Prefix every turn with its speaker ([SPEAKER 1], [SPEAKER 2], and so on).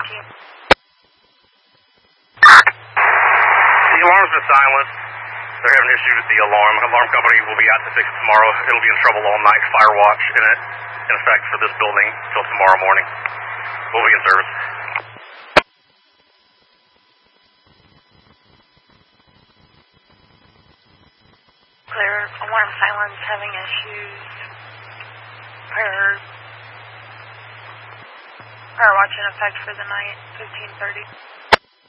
[SPEAKER 1] The alarm's been silenced. They're having issues with the alarm. Alarm company will be out to fix it tomorrow. It'll be in trouble all night. Fire watch in effect for this building till tomorrow morning. We'll be in service.
[SPEAKER 2] Clear. Alarm silence having issues. Fire watch in effect for the night, 15:30.